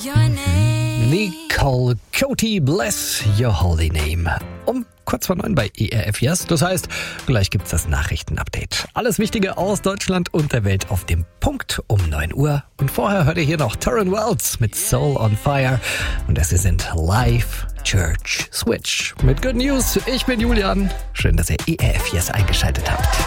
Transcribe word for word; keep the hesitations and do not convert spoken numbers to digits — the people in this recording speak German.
Nicole Coty, Bless Your Holy Name. Um kurz vor neun bei E R F Yes. Das heißt, gleich gibt's das Nachrichtenupdate. Alles Wichtige aus Deutschland und der Welt auf dem Punkt um neun Uhr. Und vorher hört ihr hier noch Torrin Wells mit Soul on Fire. Und das hier sind Live Church Switch. Mit Good News, ich bin Julian. Schön, dass ihr E R F Yes eingeschaltet habt.